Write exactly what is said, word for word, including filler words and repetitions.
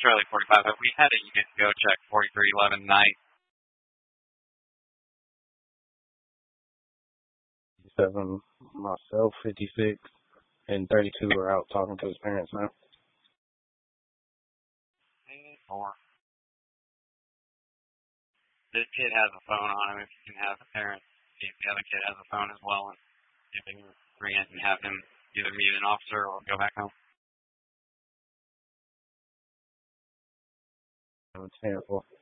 Charlie forty-five. Have we had a unit go check forty-three eleven night? Seven, myself, fifty-six, and thirty-two are out talking to his parents now. Or this kid has a phone on him. If you can have the parents see if the other kid has a phone as well, and see if they can bring it and have him either meet an officer or go back home. It's handful.